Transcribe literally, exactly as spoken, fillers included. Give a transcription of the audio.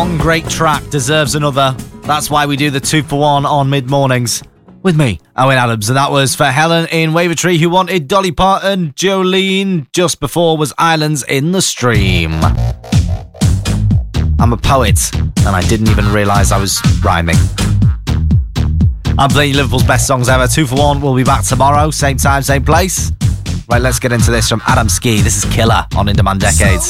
One great track deserves another. That's why we do the two for one on mid-mornings. With me, Owen Adams, and that was for Helen in Wavertree, who wanted Dolly Parton. Jolene just before was Islands in the Stream. I'm a poet, and I didn't even realise I was rhyming. I'm playing Liverpool's best songs ever. Two for one, we'll be back tomorrow, same time, same place. Right, let's get into this from Adam Ski. This is Killer on In Demand Decades.